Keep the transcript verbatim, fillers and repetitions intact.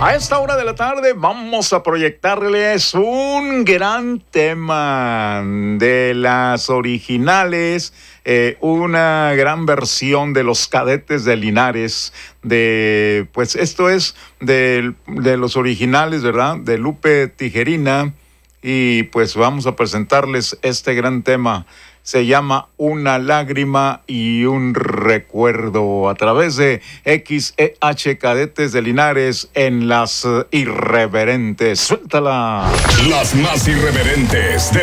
A esta hora de la tarde vamos a proyectarles un gran tema de las originales, eh, una gran versión de los Cadetes de Linares, de, pues esto es de, de los originales, ¿verdad? De Lupe Tijerina, y pues vamos a presentarles este gran tema. Se llama Una lágrima y un recuerdo, a través de X E H Cadetes de Linares en Las Irreverentes. ¡Suéltala! Las más irreverentes de